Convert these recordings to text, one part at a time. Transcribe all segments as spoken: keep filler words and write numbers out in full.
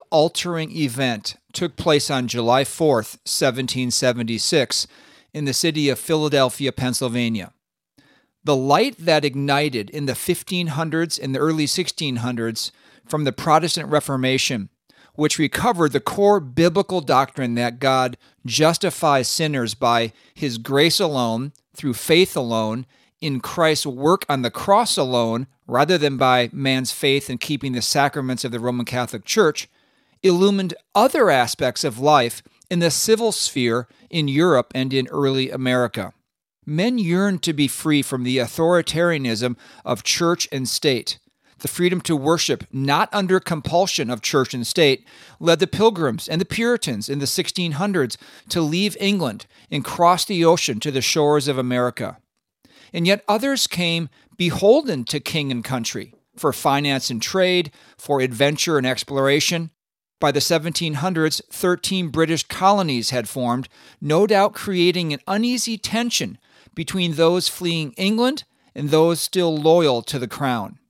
world-altering event took place on July fourth, seventeen seventy-six, in the city of Philadelphia, Pennsylvania. The light that ignited in the fifteen hundreds and the early sixteen hundreds from the Protestant Reformation, which recovered the core biblical doctrine that God justifies sinners by His grace alone, through faith alone, in Christ's work on the cross alone, rather than by man's faith in keeping the sacraments of the Roman Catholic Church, illumined other aspects of life in the civil sphere in Europe and in early America. Men yearned to be free from the authoritarianism of church and state. The freedom to worship, not under compulsion of church and state, led the Pilgrims and the Puritans in the sixteen hundreds to leave England and cross the ocean to the shores of America. And yet others came beholden to king and country for finance and trade, for adventure and exploration. By the seventeen hundreds, thirteen British colonies had formed, no doubt creating an uneasy tension between those fleeing England and those still loyal to the crown.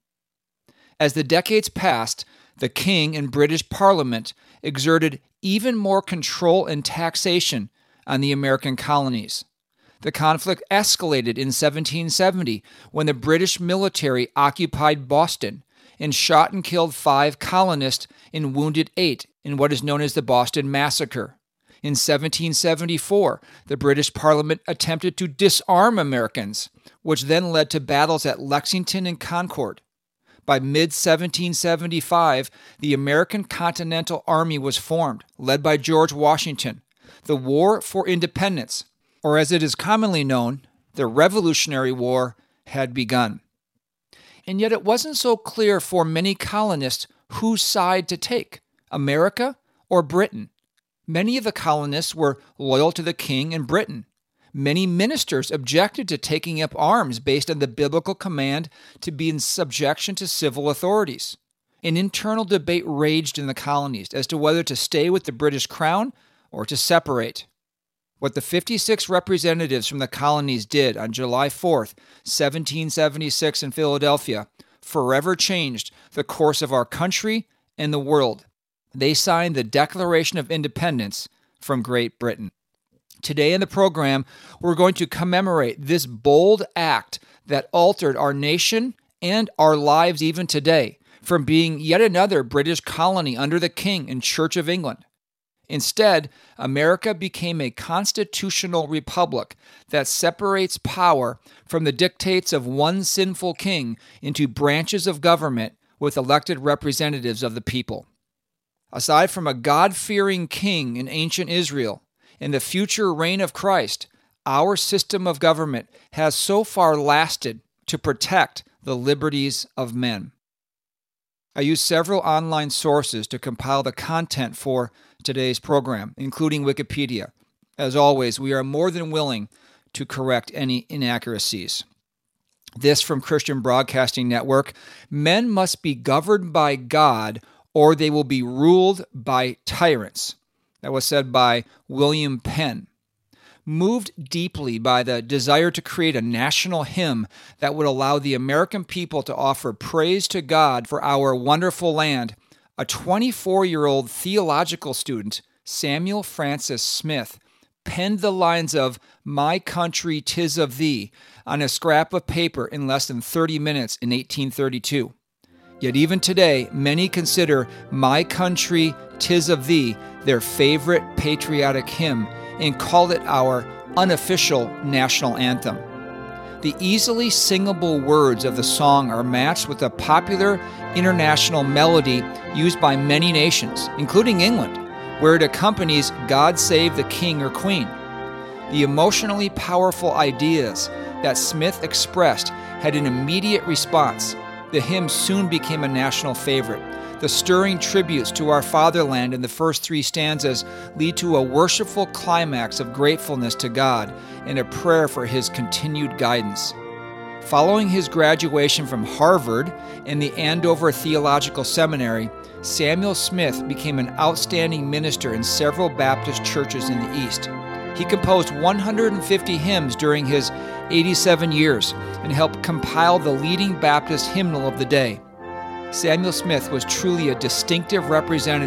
As the decades passed, the king and British Parliament exerted even more control and taxation on the American colonies. The conflict escalated in seventeen seventy when the British military occupied Boston and shot and killed five colonists and wounded eight in what is known as the Boston Massacre. In seventeen seventy-four, the British Parliament attempted to disarm Americans, which then led to battles at Lexington and Concord. By mid seventeen seventy-five, the American Continental Army was formed, led by George Washington. The War for Independence, or as it is commonly known, the Revolutionary War, had begun. And yet it wasn't so clear for many colonists whose side to take, America or Britain. Many of the colonists were loyal to the king and Britain. Many ministers objected to taking up arms based on the biblical command to be in subjection to civil authorities. An internal debate raged in the colonies as to whether to stay with the British crown or to separate. What the fifty-six representatives from the colonies did on July fourth, seventeen seventy-six in Philadelphia forever changed the course of our country and the world. They signed the Declaration of Independence from Great Britain. Today in the program, we're going to commemorate this bold act that altered our nation and our lives even today from being yet another British colony under the King and Church of England. Instead, America became a constitutional republic that separates power from the dictates of one sinful king into branches of government with elected representatives of the people. Aside from a God-fearing king in ancient Israel and the future reign of Christ, our system of government has so far lasted to protect the liberties of men. I used several online sources to compile the content for today's program, including Wikipedia. As always, we are more than willing to correct any inaccuracies. This from Christian Broadcasting Network: men must be governed by God or they will be ruled by tyrants. That was said by William Penn. Moved deeply by the desire to create a national hymn that would allow the American people to offer praise to God for our wonderful land, a twenty-four-year-old theological student, Samuel Francis Smith, penned the lines of "My Country, 'Tis of Thee" on a scrap of paper in less than thirty minutes in eighteen thirty-two. Yet even today, many consider "My Country, 'Tis of Thee" their favorite patriotic hymn and call it our unofficial national anthem. The easily singable words of the song are matched with a popular international melody used by many nations, including England, where it accompanies "God Save the King or Queen." The emotionally powerful ideas that Smith expressed had an immediate response. The hymn soon became a national favorite. The stirring tributes to our fatherland in the first three stanzas lead to a worshipful climax of gratefulness to God and a prayer for His continued guidance. Following his graduation from Harvard and the Andover Theological Seminary, Samuel Smith became an outstanding minister in several Baptist churches in the East. He composed one hundred fifty hymns during his eighty-seven years and helped compile the leading Baptist hymnal of the day. Samuel Smith was truly a distinctive representative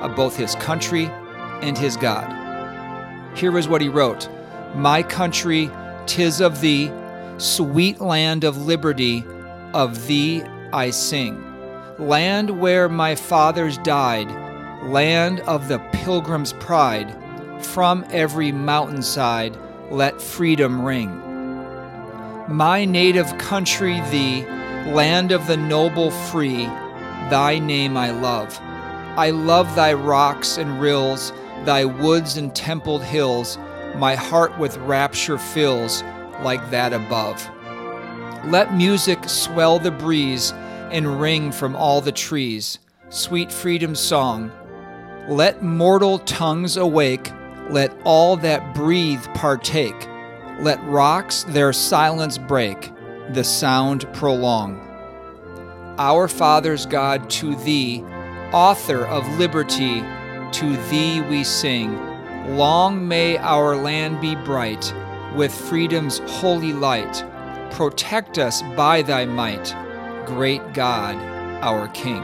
of both his country and his God. Here is what he wrote: "My country, 'tis of thee, sweet land of liberty, of thee I sing. Land where my fathers died, land of the pilgrim's pride, from every mountainside let freedom ring. My native country thee, land of the noble free, thy name I love. I love thy rocks and rills, thy woods and templed hills, my heart with rapture fills like that above. Let music swell the breeze and ring from all the trees, sweet freedom's song. Let mortal tongues awake, let all that breathe partake. Let rocks their silence break, the sound prolong. Our Father's God, to thee, author of liberty, to thee we sing. Long may our land be bright, with freedom's holy light. Protect us by thy might, great God, our King."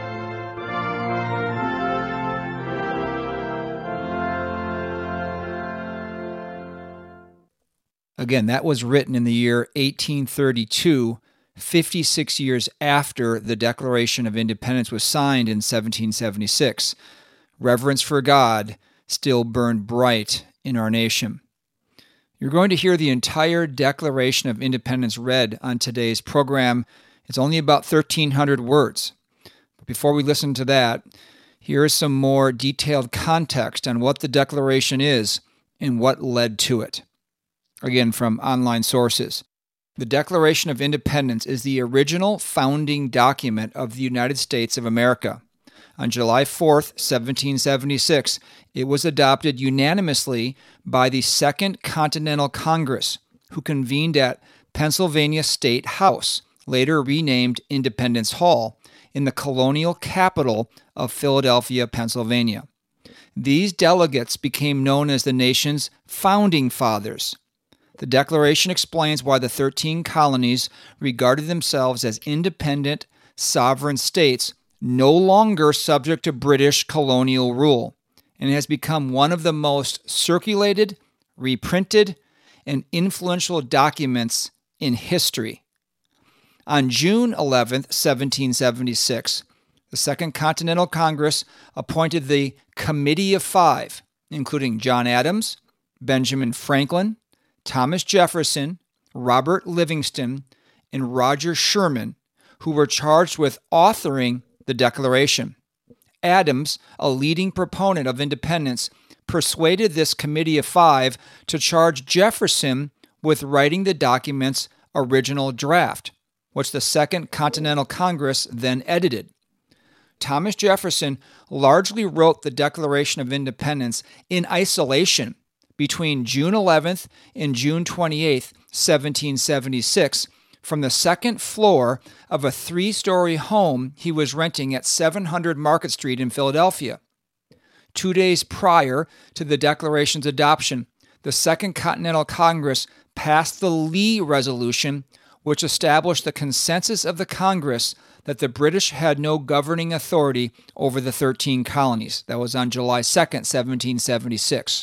Again, that was written in the year eighteen thirty-two, fifty-six years after the Declaration of Independence was signed in seventeen seventy-six. Reverence for God still burned bright in our nation. You're going to hear the entire Declaration of Independence read on today's program. It's only about thirteen hundred words. But before we listen to that, here is some more detailed context on what the Declaration is and what led to it. Again, from online sources. The Declaration of Independence is the original founding document of the United States of America. On July fourth, seventeen seventy-six, it was adopted unanimously by the Second Continental Congress, who convened at Pennsylvania State House, later renamed Independence Hall, in the colonial capital of Philadelphia, Pennsylvania. These delegates became known as the nation's Founding Fathers. The Declaration explains why the thirteen colonies regarded themselves as independent, sovereign states no longer subject to British colonial rule, and has become one of the most circulated, reprinted, and influential documents in history. On June eleventh, seventeen seventy-six, the Second Continental Congress appointed the Committee of Five, including John Adams, Benjamin Franklin, Thomas Jefferson, Robert Livingston, and Roger Sherman, who were charged with authoring the Declaration. Adams, a leading proponent of independence, persuaded this Committee of Five to charge Jefferson with writing the document's original draft, which the Second Continental Congress then edited. Thomas Jefferson largely wrote the Declaration of Independence in isolation between June eleventh and June twenty-eighth, seventeen seventy-six, from the second floor of a three-story home he was renting at seven hundred Market Street in Philadelphia. Two days prior to the Declaration's adoption, the Second Continental Congress passed the Lee Resolution, which established the consensus of the Congress that the British had no governing authority over the thirteen colonies. That was on July second, seventeen seventy-six.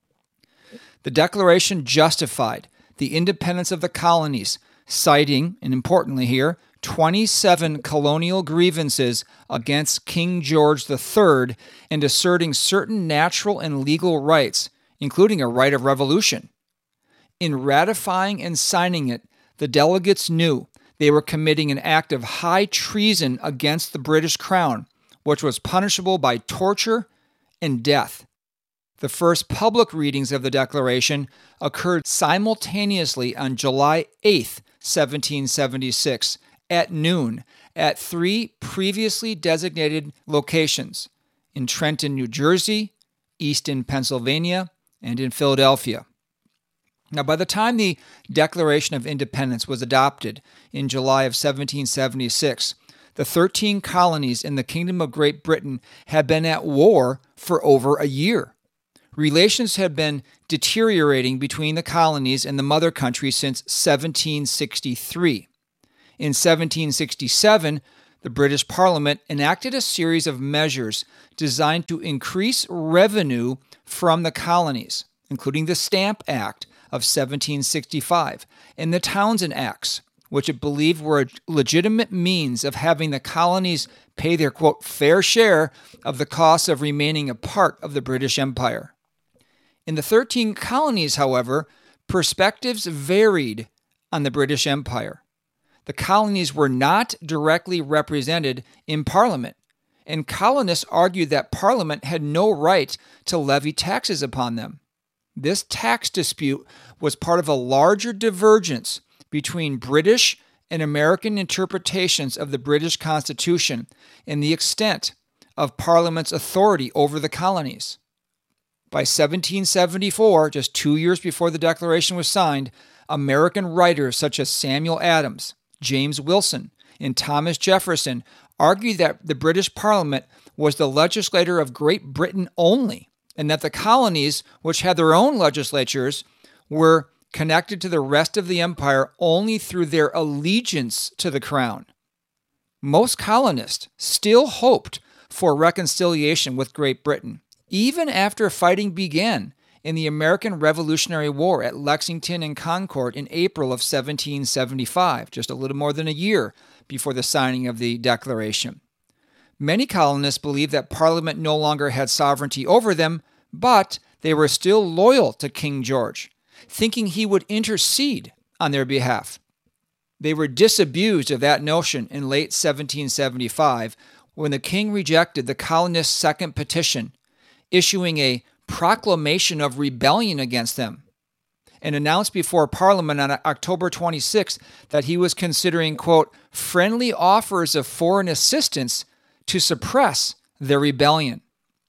The Declaration justified the independence of the colonies, citing, and importantly here, twenty-seven colonial grievances against King George the Third and asserting certain natural and legal rights, including a right of revolution. In ratifying and signing it, the delegates knew they were committing an act of high treason against the British Crown, which was punishable by torture and death. The first public readings of the Declaration occurred simultaneously on July eighth, seventeen seventy-six, at noon, at three previously designated locations, in Trenton, New Jersey, Easton, Pennsylvania, and in Philadelphia. Now, by the time the Declaration of Independence was adopted in July of seventeen seventy-six, the thirteen colonies in the Kingdom of Great Britain had been at war for over a year. Relations had been deteriorating between the colonies and the mother country since seventeen sixty-three. In seventeen sixty-seven, the British Parliament enacted a series of measures designed to increase revenue from the colonies, including the Stamp Act of seventeen sixty-five and the Townshend Acts, which it believed were a legitimate means of having the colonies pay their, quote, fair share of the costs of remaining a part of the British Empire. In the thirteen colonies, however, perspectives varied on the British Empire. The colonies were not directly represented in Parliament, and colonists argued that Parliament had no right to levy taxes upon them. This tax dispute was part of a larger divergence between British and American interpretations of the British Constitution and the extent of Parliament's authority over the colonies. By seventeen seventy-four, just two years before the Declaration was signed, American writers such as Samuel Adams, James Wilson, and Thomas Jefferson argued that the British Parliament was the legislature of Great Britain only, and that the colonies, which had their own legislatures, were connected to the rest of the empire only through their allegiance to the crown. Most colonists still hoped for reconciliation with Great Britain, even after fighting began in the American Revolutionary War at Lexington and Concord in April of seventeen seventy-five, just a little more than a year before the signing of the Declaration. Many colonists believed that Parliament no longer had sovereignty over them, but they were still loyal to King George, thinking he would intercede on their behalf. They were disabused of that notion in late seventeen seventy-five when the king rejected the colonists' second petition, issuing a proclamation of rebellion against them, and announced before Parliament on October twenty-sixth that he was considering, quote, friendly offers of foreign assistance to suppress their rebellion.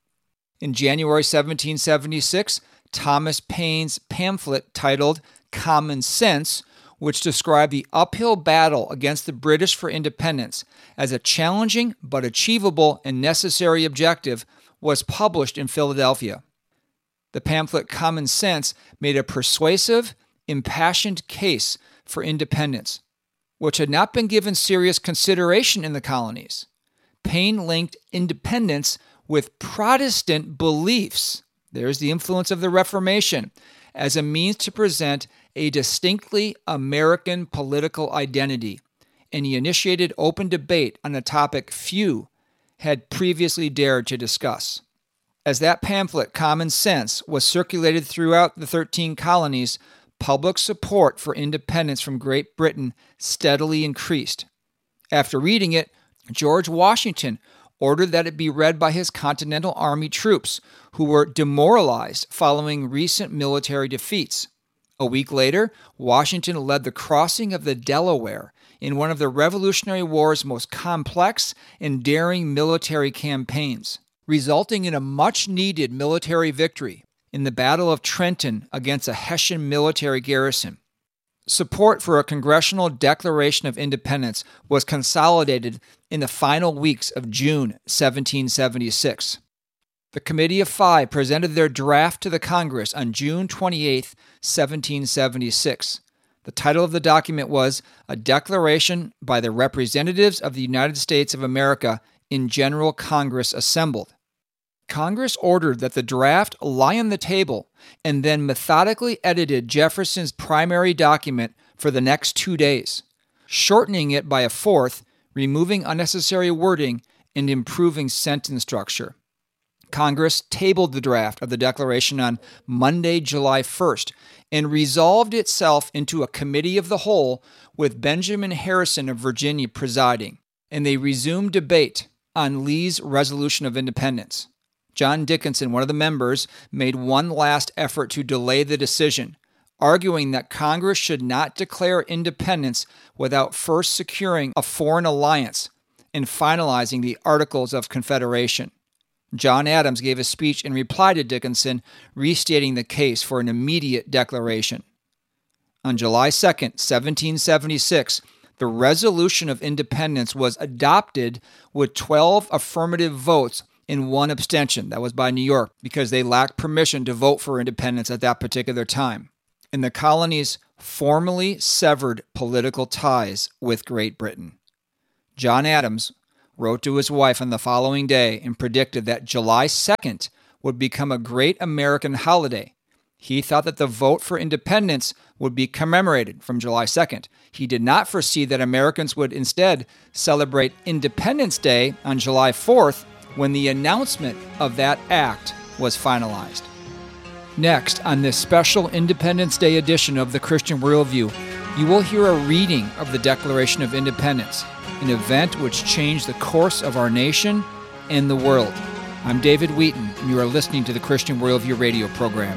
In January seventeen seventy-six, Thomas Paine's pamphlet titled Common Sense, which described the uphill battle against the British for independence as a challenging but achievable and necessary objective, was published in Philadelphia. The pamphlet Common Sense made a persuasive, impassioned case for independence, which had not been given serious consideration in the colonies. Paine linked independence with Protestant beliefs, there's the influence of the Reformation, as a means to present a distinctly American political identity, and he initiated open debate on a topic few had previously dared to discuss. As that pamphlet, Common Sense, was circulated throughout the thirteen colonies, public support for independence from Great Britain steadily increased. After reading it, George Washington ordered that it be read by his Continental Army troops, who were demoralized following recent military defeats. A week later, Washington led the crossing of the Delaware in one of the Revolutionary War's most complex and daring military campaigns, resulting in a much-needed military victory in the Battle of Trenton against a Hessian military garrison. Support for a congressional declaration of independence was consolidated in the final weeks of June seventeen seventy-six. The Committee of Five presented their draft to the Congress on June twenty-eighth, seventeen seventy-six. The title of the document was A Declaration by the Representatives of the United States of America in General Congress Assembled. Congress ordered that the draft lie on the table and then methodically edited Jefferson's primary document for the next two days, shortening it by a fourth, removing unnecessary wording, and improving sentence structure. Congress tabled the draft of the Declaration on Monday, July first, and resolved itself into a committee of the whole with Benjamin Harrison of Virginia presiding, and they resumed debate on Lee's resolution of independence. John Dickinson, one of the members, made one last effort to delay the decision, arguing that Congress should not declare independence without first securing a foreign alliance and finalizing the Articles of Confederation. John Adams gave a speech in reply to Dickinson, restating the case for an immediate declaration. On July second, seventeen seventy-six, the Resolution of Independence was adopted with twelve affirmative votes and one abstention. That was by New York, because they lacked permission to vote for independence at that particular time. And the colonies formally severed political ties with Great Britain. John Adams wrote to his wife on the following day and predicted that July second would become a great American holiday. He thought that the vote for independence would be commemorated from July second. He did not foresee that Americans would instead celebrate Independence Day on July fourth, when the announcement of that act was finalized. Next, on this special Independence Day edition of The Christian Worldview, you will hear a reading of the Declaration of Independence, an event which changed the course of our nation and the world. I'm David Wheaton, and you are listening to the Christian Worldview radio program.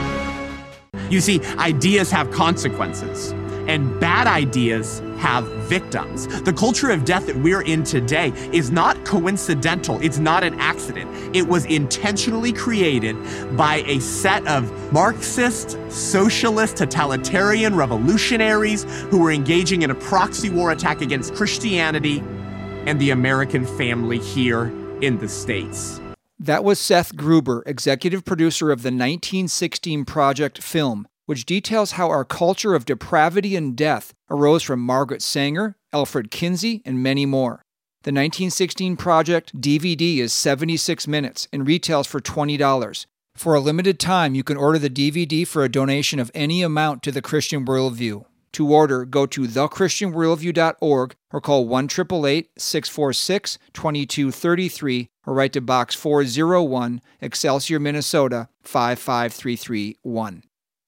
You see, ideas have consequences, and bad ideas have victims. The culture of death that we're in today is not coincidental. It's not an accident. It was intentionally created by a set of Marxist, socialist, totalitarian revolutionaries who were engaging in a proxy war attack against Christianity and the American family here in the States. That was Seth Gruber, executive producer of the nineteen sixteen Project film, which details how our culture of depravity and death arose from Margaret Sanger, Alfred Kinsey, and many more. The nineteen sixteen Project D V D is seventy-six minutes and retails for twenty dollars. For a limited time, you can order the D V D for a donation of any amount to the Christian Worldview. To order, go to the christian worldview dot org or call one eight eight eight, six four six, two two three three or write to Box four oh one, Excelsior, Minnesota, five five three three one.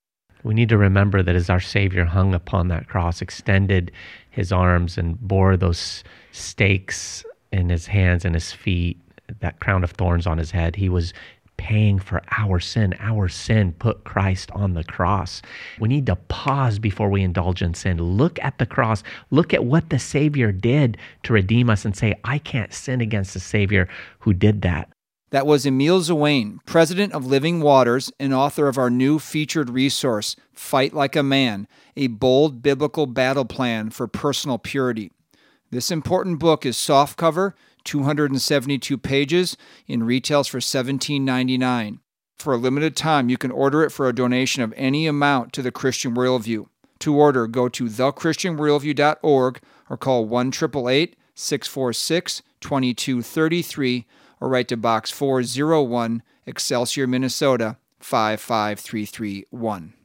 We need to remember that as our Savior hung upon that cross, extended his arms and bore those stakes in his hands and his feet, that crown of thorns on his head, he was paying for our sin. Our sin put Christ on the cross. We need to pause before we indulge in sin. Look at the cross. Look at what the Savior did to redeem us and say, I can't sin against the Savior who did that. That was Emil Zwane, president of Living Waters and author of our new featured resource, Fight Like a Man, a bold biblical battle plan for personal purity. This important book is softcover, two hundred seventy-two pages, and retails for seventeen ninety-nine. For a limited time, you can order it for a donation of any amount to the Christian Worldview. To order, go to the christian worldview dot org or call one eight eight eight, six four six, two two three three or write to Box four oh one, Excelsior, Minnesota, five five three three one.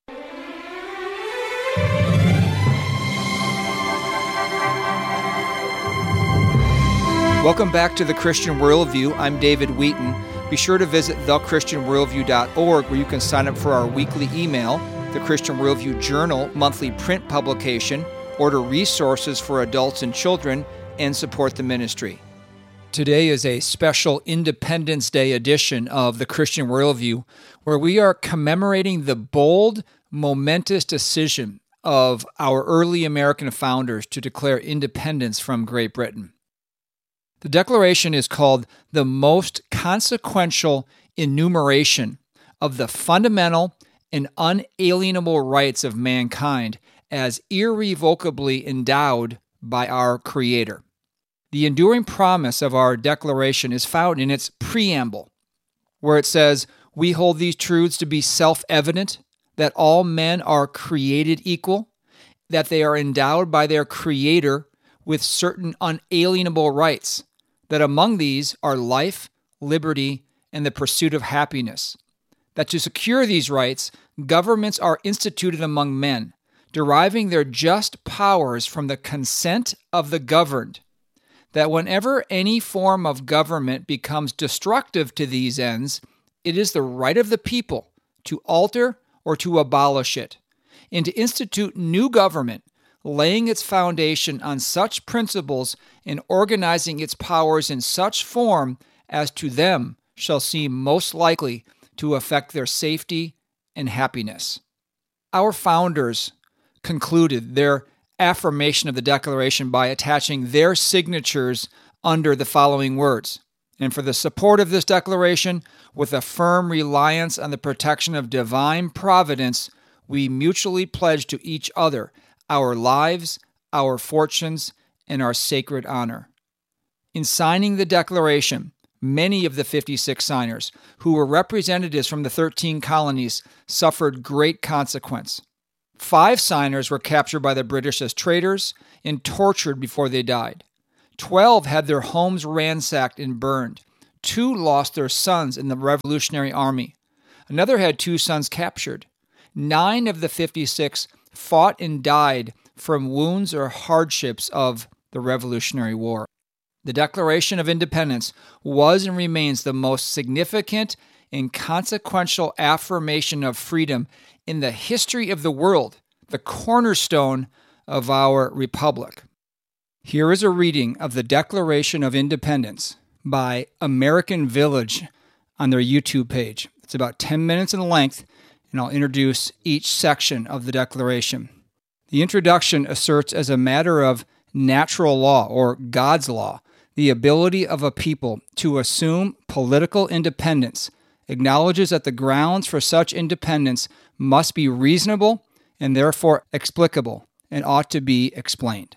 Welcome back to The Christian Worldview. I'm David Wheaton. Be sure to visit the christian worldview dot org where you can sign up for our weekly email, the Christian Worldview Journal monthly print publication, order resources for adults and children, and support the ministry. Today is a special Independence Day edition of The Christian Worldview, where we are commemorating the bold, momentous decision of our early American founders to declare independence from Great Britain. The Declaration is called the most consequential enumeration of the fundamental and unalienable rights of mankind as irrevocably endowed by our Creator. The enduring promise of our Declaration is found in its preamble, where it says, "We hold these truths to be self-evident, that all men are created equal, that they are endowed by their Creator with certain unalienable rights, that among these are life, liberty, and the pursuit of happiness, that to secure these rights, governments are instituted among men, deriving their just powers from the consent of the governed, that whenever any form of government becomes destructive to these ends, it is the right of the people to alter or to abolish it, and to institute new government, laying its foundation on such principles and organizing its powers in such form as to them shall seem most likely to affect their safety and happiness." Our founders concluded their affirmation of the Declaration by attaching their signatures under the following words: "And for the support of this Declaration, with a firm reliance on the protection of divine providence, we mutually pledge to each other our lives, our fortunes, and our sacred honor." In signing the Declaration, many of the fifty-six signers, who were representatives from the thirteen colonies, suffered great consequence. Five signers were captured by the British as traitors and tortured before they died. Twelve had their homes ransacked and burned. Two lost their sons in the Revolutionary Army. Another had two sons captured. Nine of the fifty-six fought and died from wounds or hardships of the Revolutionary War. The Declaration of Independence was and remains the most significant and consequential affirmation of freedom in the history of the world, the cornerstone of our republic. Here is a reading of the Declaration of Independence by American Village on their YouTube page. It's about ten minutes in length, and I'll introduce each section of the Declaration. The introduction asserts as a matter of natural law, or God's law, the ability of a people to assume political independence, acknowledges that the grounds for such independence must be reasonable and therefore explicable, and ought to be explained.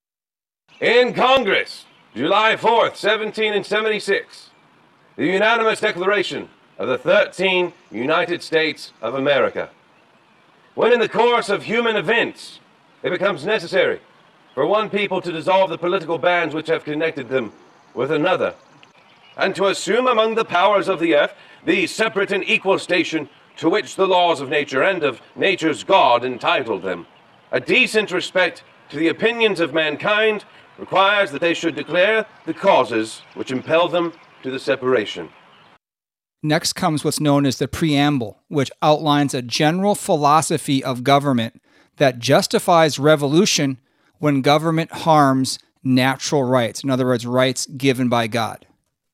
In Congress, July fourth, seventeen seventy-six, the unanimous declaration of the thirteen United States of America. When in the course of human events, it becomes necessary for one people to dissolve the political bands which have connected them with another, and to assume among the powers of the earth the separate and equal station to which the laws of nature and of nature's God entitled them, a decent respect to the opinions of mankind requires that they should declare the causes which impel them to the separation. Next comes what's known as the preamble, which outlines a general philosophy of government that justifies revolution when government harms natural rights, in other words, rights given by God.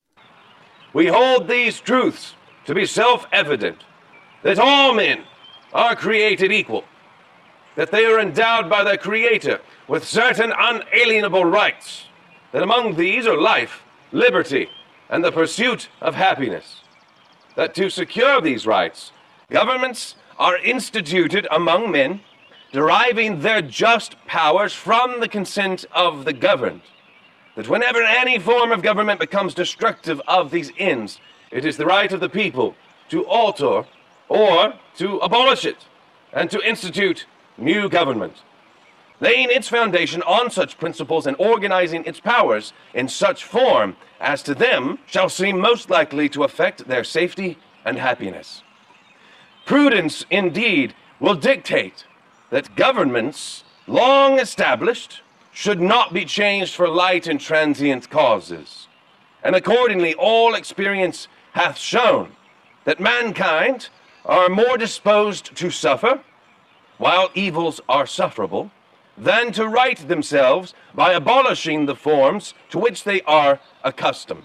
We hold these truths to be self-evident, that all men are created equal, that they are endowed by their Creator with certain unalienable rights, that among these are life, liberty, and the pursuit of happiness, that to secure these rights, governments are instituted among men, deriving their just powers from the consent of the governed, that whenever any form of government becomes destructive of these ends, it is the right of the people to alter or to abolish it, and to institute new government, laying its foundation on such principles and organizing its powers in such form as to them shall seem most likely to affect their safety and happiness. Prudence, indeed, will dictate that governments long established should not be changed for light and transient causes. And accordingly, all experience hath shown that mankind are more disposed to suffer, while evils are sufferable, than to right themselves by abolishing the forms to which they are accustomed.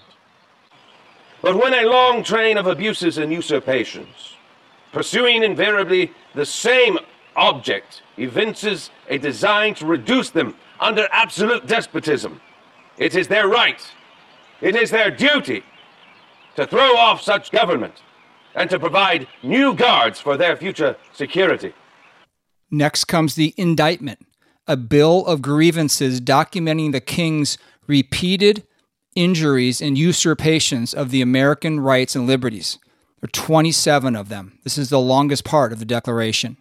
But when a long train of abuses and usurpations, pursuing invariably the same object, evinces a design to reduce them under absolute despotism, it is their right, it is their duty to throw off such government and to provide new guards for their future security. Next comes the indictment, a bill of grievances documenting the king's repeated injuries and usurpations of the American rights and liberties. There are twenty-seven of them. This is the longest part of the Declaration.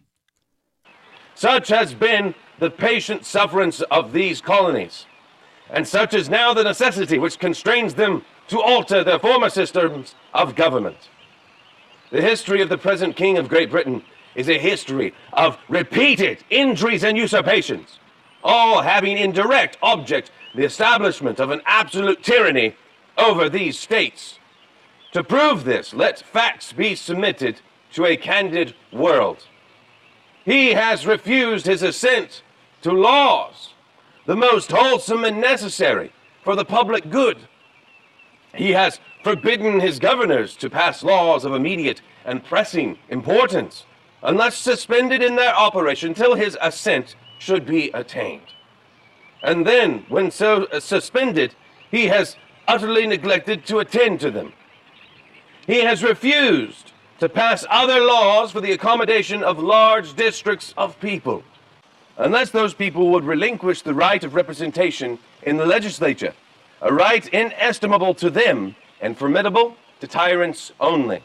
Such has been the patient sufferance of these colonies, and such is now the necessity which constrains them to alter their former systems of government. The history of the present King of Great Britain is a history of repeated injuries and usurpations, all having in direct object the establishment of an absolute tyranny over these states. To prove this, let facts be submitted to a candid world. He has refused his assent to laws, the most wholesome and necessary for the public good. He has forbidden his governors to pass laws of immediate and pressing importance, unless suspended in their operation till his assent should be attained. And then, when so uh, suspended, he has utterly neglected to attend to them. He has refused to pass other laws for the accommodation of large districts of people, unless those people would relinquish the right of representation in the legislature, a right inestimable to them and formidable to tyrants only.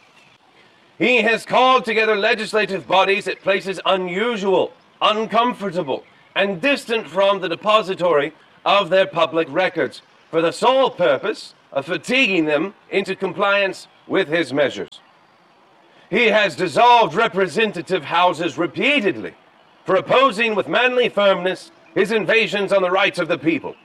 He has called together legislative bodies at places unusual, uncomfortable, and distant from the depository of their public records for the sole purpose of fatiguing them into compliance with his measures. He has dissolved representative houses repeatedly for opposing with manly firmness his invasions on the rights of the people.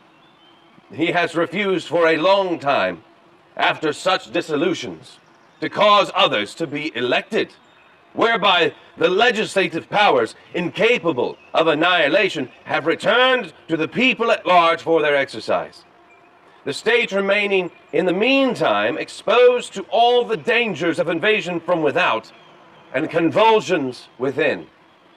He has refused for a long time, after such dissolutions, to cause others to be elected, whereby the legislative powers, incapable of annihilation, have returned to the people at large for their exercise. The state remaining in the meantime exposed to all the dangers of invasion from without and convulsions within.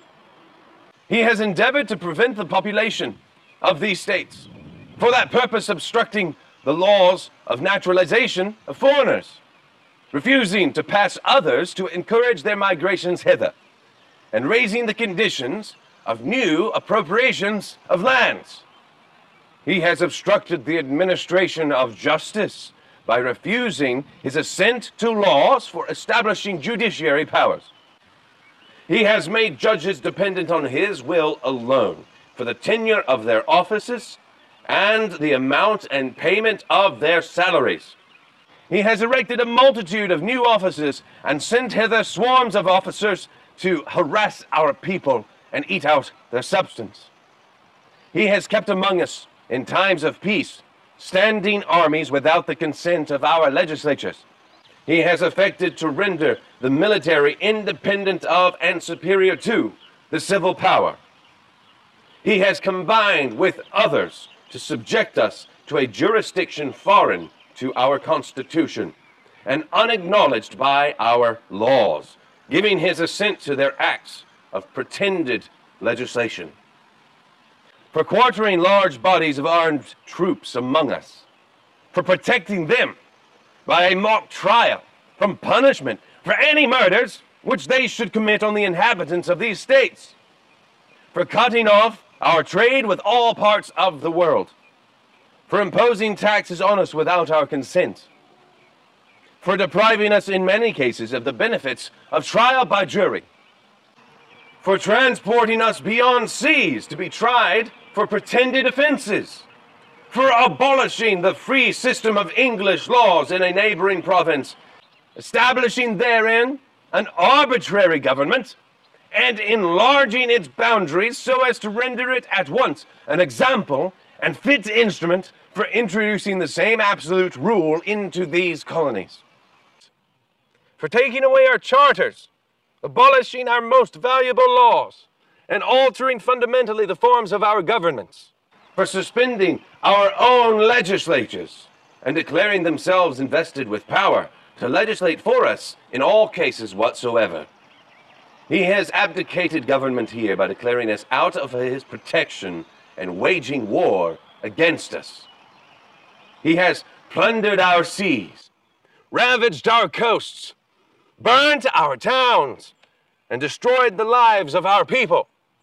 He has endeavored to prevent the population of these states, for that purpose obstructing the laws of naturalization of foreigners, refusing to pass others to encourage their migrations hither, and raising the conditions of new appropriations of lands. He has obstructed the administration of justice by refusing his assent to laws for establishing judiciary powers. He has made judges dependent on his will alone for the tenure of their offices and the amount and payment of their salaries. He has erected a multitude of new offices and sent hither swarms of officers to harass our people and eat out their substance. He has kept among us, in times of peace, standing armies without the consent of our legislatures. He has affected to render the military independent of and superior to the civil power. He has combined with others to subject us to a jurisdiction foreign to our Constitution and unacknowledged by our laws, giving his assent to their acts of pretended legislation. For quartering large bodies of armed troops among us, for protecting them by a mock trial from punishment for any murders which they should commit on the inhabitants of these states, for cutting off our trade with all parts of the world, for imposing taxes on us without our consent, for depriving us in many cases of the benefits of trial by jury, for transporting us beyond seas to be tried for pretended offenses, for abolishing the free system of English laws in a neighboring province, establishing therein an arbitrary government, and enlarging its boundaries so as to render it at once an example and fit instrument for introducing the same absolute rule into these colonies, for taking away our charters, abolishing our most valuable laws, and altering fundamentally the forms of our governments, for suspending our own legislatures and declaring themselves invested with power to legislate for us in all cases whatsoever. He has abdicated government here by declaring us out of his protection and waging war against us. He has plundered our seas, ravaged our coasts, burnt our towns, and destroyed the lives of our people.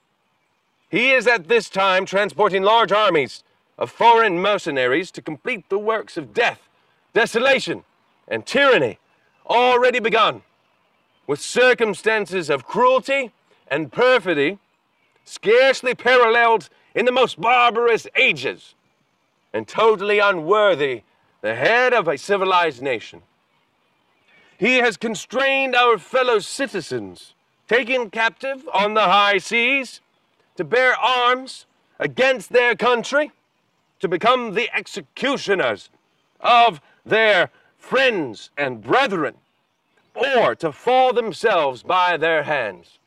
He is at this time transporting large armies of foreign mercenaries to complete the works of death, desolation, and tyranny already begun, with circumstances of cruelty and perfidy scarcely paralleled in the most barbarous ages, and totally unworthy the head of a civilized nation. He has constrained our fellow citizens, taken captive on the high seas, to bear arms against their country, to become the executioners of their friends and brethren, or to fall themselves by their hands.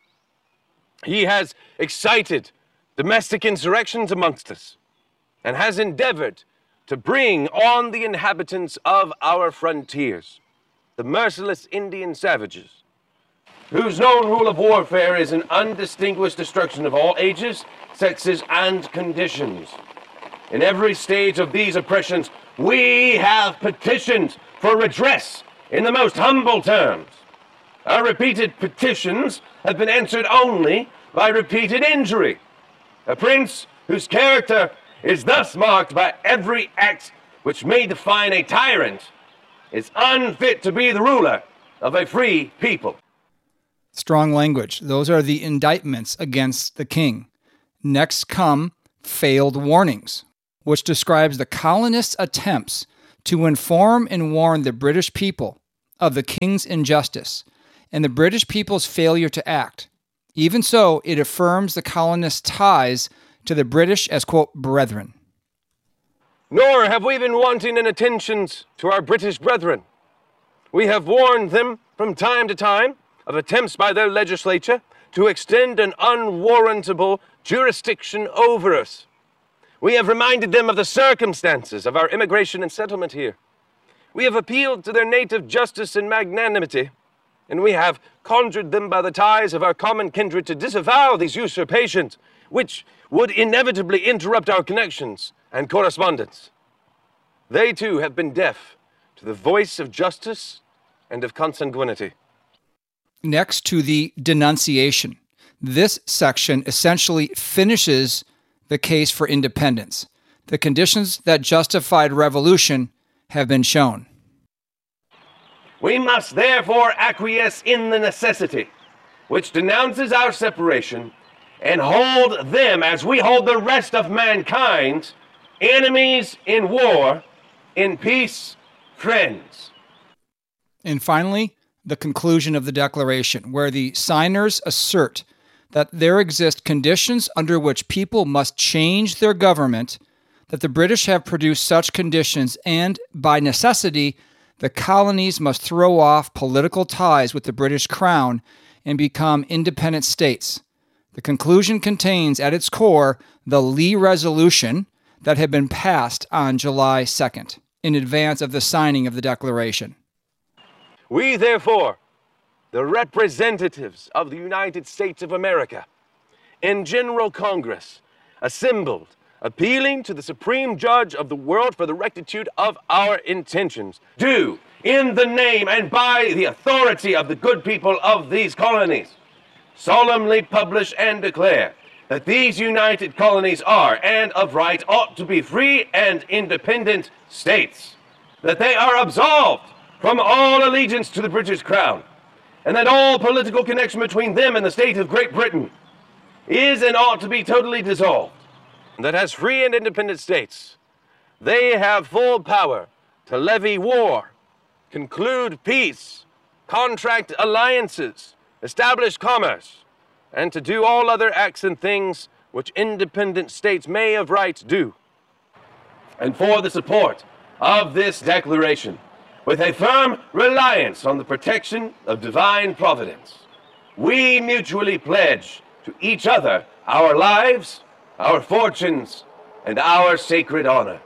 He has excited domestic insurrections amongst us, and has endeavored to bring on the inhabitants of our frontiers, the merciless Indian savages, whose known rule of warfare is an undistinguished destruction of all ages, sexes, and conditions. In every stage of these oppressions, we have petitioned for redress in the most humble terms. Our repeated petitions have been answered only by repeated injury. A prince whose character is thus marked by every act which may define a tyrant is unfit to be the ruler of a free people. Strong language. Those are the indictments against the king. Next come Failed Warnings, which describes the colonists' attempts to inform and warn the British people of the king's injustice and the British people's failure to act. Even so, it affirms the colonists' ties to the British as, quote, brethren. Nor have we been wanting in attentions to our British brethren. We have warned them from time to time of attempts by their legislature to extend an unwarrantable jurisdiction over us. We have reminded them of the circumstances of our immigration and settlement here. We have appealed to their native justice and magnanimity, and we have conjured them by the ties of our common kindred to disavow these usurpations, which would inevitably interrupt our connections and correspondence. They too have been deaf to the voice of justice and of consanguinity. Next to the denunciation. This section essentially finishes the case for independence. The conditions that justified revolution have been shown. We must therefore acquiesce in the necessity which denounces our separation and hold them, as we hold the rest of mankind, enemies in war, in peace, friends. And finally, the conclusion of the Declaration, where the signers assert that there exist conditions under which people must change their government, that the British have produced such conditions, and by necessity, the colonies must throw off political ties with the British Crown and become independent states. The conclusion contains at its core the Lee Resolution that had been passed on July second, in advance of the signing of the Declaration. We, therefore, the representatives of the United States of America, in General Congress, assembled, appealing to the Supreme Judge of the world for the rectitude of our intentions, do, in the name and by the authority of the good people of these colonies, solemnly publish and declare that these united colonies are, and of right ought to be, free and independent states, that they are absolved from all allegiance to the British Crown, and that all political connection between them and the state of Great Britain is and ought to be totally dissolved, and that as free and independent states, they have full power to levy war, conclude peace, contract alliances, establish commerce, and to do all other acts and things which independent states may of right do. And for the support of this declaration, with a firm reliance on the protection of divine providence, we mutually pledge to each other our lives, our fortunes, and our sacred honor.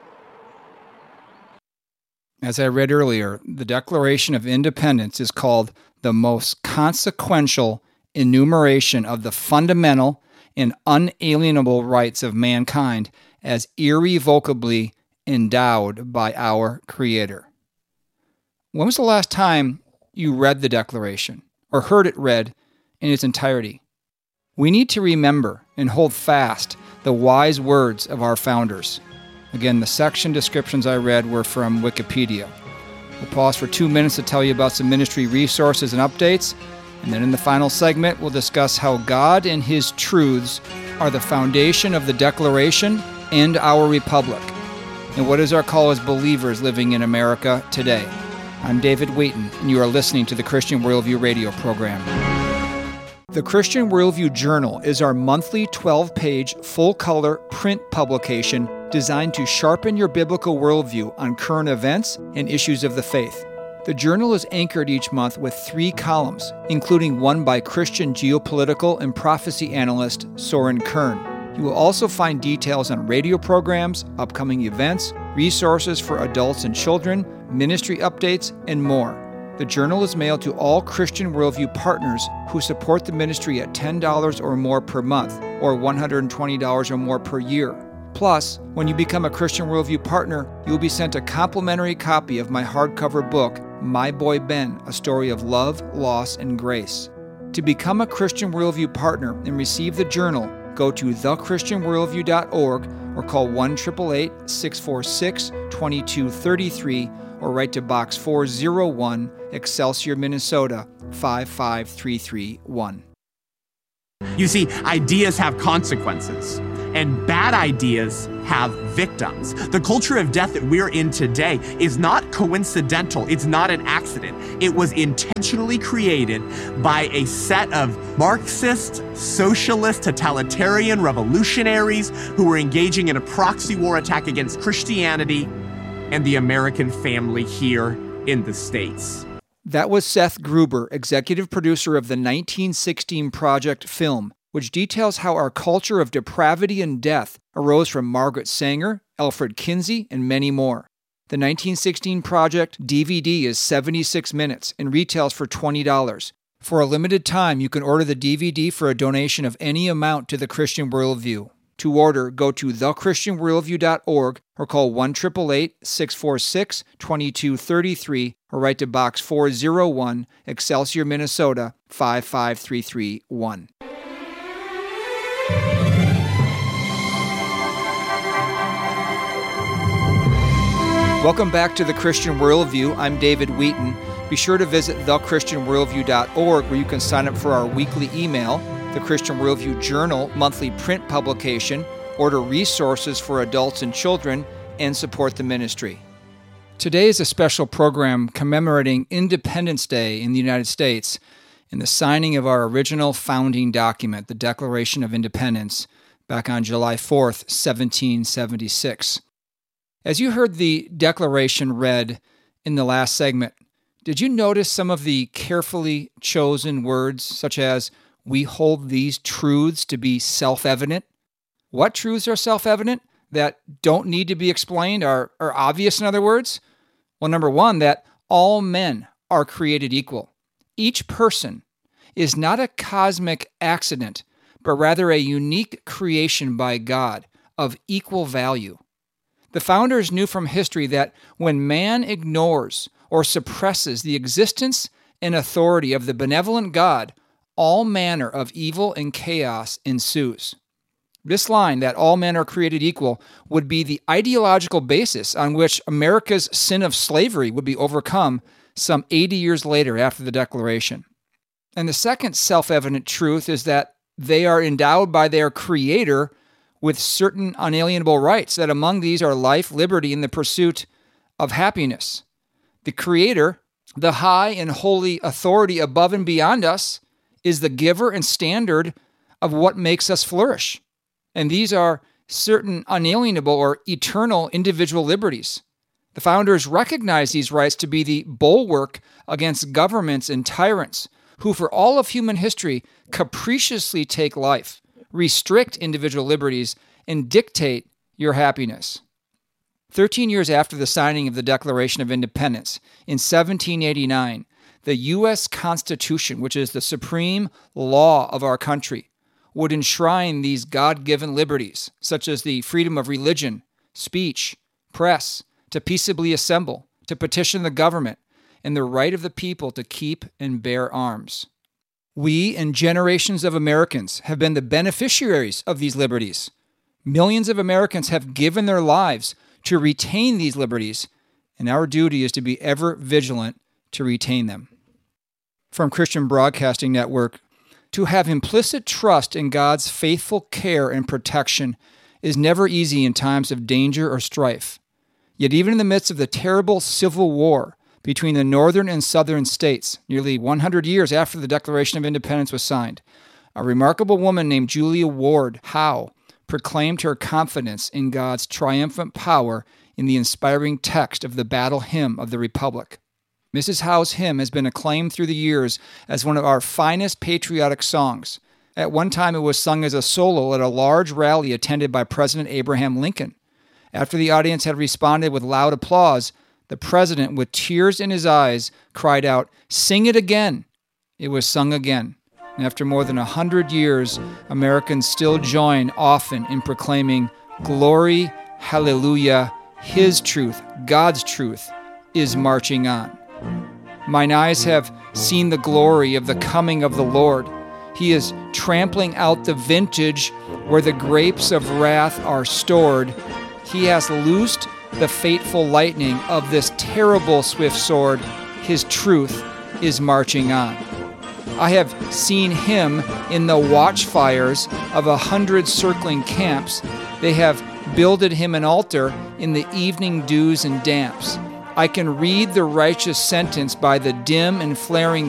As I read earlier, the Declaration of Independence is called the most consequential enumeration of the fundamental and unalienable rights of mankind as irrevocably endowed by our Creator. When was the last time you read the Declaration or heard it read in its entirety? We need to remember and hold fast the wise words of our founders. Again, the section descriptions I read were from Wikipedia. We'll pause for two minutes to tell you about some ministry resources and updates, and then in the final segment, we'll discuss how God and His truths are the foundation of the Declaration and our republic, and what is our call as believers living in America today. I'm David Wheaton, and you are listening to the Christian Worldview radio program. The Christian Worldview Journal is our monthly twelve-page, full-color print publication designed to sharpen your biblical worldview on current events and issues of the faith. The journal is anchored each month with three columns, including one by Christian geopolitical and prophecy analyst Soren Kern. You will also find details on radio programs, upcoming events, resources for adults and children, ministry updates, and more. The journal is mailed to all Christian Worldview partners who support the ministry at ten dollars or more per month, or one hundred twenty dollars or more per year. Plus, when you become a Christian Worldview partner, you will be sent a complimentary copy of my hardcover book, My Boy Ben, A Story of Love, Loss, and Grace. To become a Christian Worldview partner and receive the journal, go to the christian worldview dot org or call one eight eight eight, six four six, two two three three or write to Box four oh one, Excelsior, Minnesota, five five three three one. You see, ideas have consequences, and bad ideas have victims. The culture of death that we're in today is not coincidental. It's not an accident. It was intentionally created by a set of Marxist, socialist, totalitarian revolutionaries who were engaging in a proxy war attack against Christianity and the American family here in the States. That was Seth Gruber, executive producer of the nineteen sixteen Project film, which details how our culture of depravity and death arose from Margaret Sanger, Alfred Kinsey, and many more. The nineteen sixteen Project D V D is seventy-six minutes and retails for twenty dollars. For a limited time, you can order the D V D for a donation of any amount to the Christian Worldview. To order, go to the christian worldview dot org or call one eight eight eight, six four six, two two three three or write to Box four oh one, Excelsior, Minnesota, five five three three one. Welcome back to The Christian Worldview. I'm David Wheaton. Be sure to visit the christian worldview dot org where you can sign up for our weekly email, the Christian Worldview Journal monthly print publication, order resources for adults and children, and support the ministry. Today is a special program commemorating Independence Day in the United States and the signing of our original founding document, the Declaration of Independence, back on July fourth, seventeen seventy-six. As you heard the Declaration read in the last segment, did you notice some of the carefully chosen words, such as, "We hold these truths to be self-evident"? What truths are self-evident that don't need to be explained, are, are obvious, in other words? Well, number one, that all men are created equal. Each person is not a cosmic accident, but rather a unique creation by God of equal value. The founders knew from history that when man ignores or suppresses the existence and authority of the benevolent God, all manner of evil and chaos ensues. This line, that all men are created equal, would be the ideological basis on which America's sin of slavery would be overcome some eighty years later after the Declaration. And the second self-evident truth is that they are endowed by their Creator with certain unalienable rights, that among these are life, liberty, and the pursuit of happiness. The Creator, the high and holy authority above and beyond us, is the giver and standard of what makes us flourish. And these are certain unalienable or eternal individual liberties. The founders recognized these rights to be the bulwark against governments and tyrants who, for all of human history, capriciously take life, restrict individual liberties, and dictate your happiness. Thirteen years after the signing of the Declaration of Independence, in seventeen eighty-nine, the U S Constitution, which is the supreme law of our country, would enshrine these God-given liberties, such as the freedom of religion, speech, press, to peaceably assemble, to petition the government, and the right of the people to keep and bear arms. We and generations of Americans have been the beneficiaries of these liberties. Millions of Americans have given their lives to retain these liberties, and our duty is to be ever vigilant to retain them. From Christian Broadcasting Network, to have implicit trust in God's faithful care and protection is never easy in times of danger or strife. Yet even in the midst of the terrible civil war between the northern and southern states, nearly one hundred years after the Declaration of Independence was signed, a remarkable woman named Julia Ward Howe proclaimed her confidence in God's triumphant power in the inspiring text of the Battle Hymn of the Republic. Missus Howe's hymn has been acclaimed through the years as one of our finest patriotic songs. At one time, it was sung as a solo at a large rally attended by President Abraham Lincoln. After the audience had responded with loud applause, the president, with tears in his eyes, cried out, "Sing it again!" It was sung again. And after more than a hundred years, Americans still join often in proclaiming, "Glory, hallelujah, His truth, God's truth, is marching on." Mine eyes have seen the glory of the coming of the Lord. He is trampling out the vintage where the grapes of wrath are stored. He has loosed the fateful lightning of this terrible swift sword. His truth is marching on. I have seen him in the watchfires of a hundred circling camps. They have builded him an altar in the evening dews and damps. I can read the righteous sentence by the dim and flaring